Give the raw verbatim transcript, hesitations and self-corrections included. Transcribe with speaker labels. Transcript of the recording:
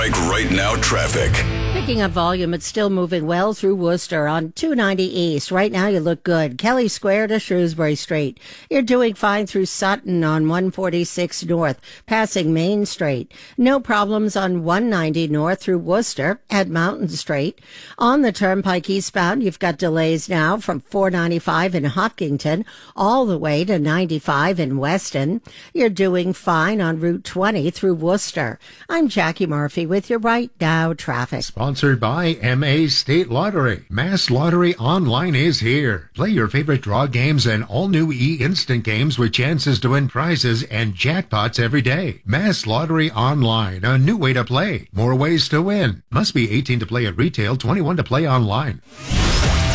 Speaker 1: Like right now, traffic.
Speaker 2: Picking up volume, it's still moving well through Worcester on two ninety East. Right now, you look good. Kelly Square to Shrewsbury Street. You're doing fine through Sutton on one forty-six North, passing Main Street. No problems on one ninety North through Worcester at Mountain Street. On the Turnpike eastbound, you've got delays now from four ninety-five in Hopkinton all the way to ninety-five in Weston. You're doing fine on Route twenty through Worcester. I'm Jackie Murphy with your Right Now traffic.
Speaker 3: Sponsored by M A State Lottery. Mass Lottery Online is here. Play your favorite draw games and all new e-instant games with chances to win prizes and jackpots every day. Mass Lottery Online, a new way to play. More ways to win. Must be eighteen to play at retail, twenty-one to play online.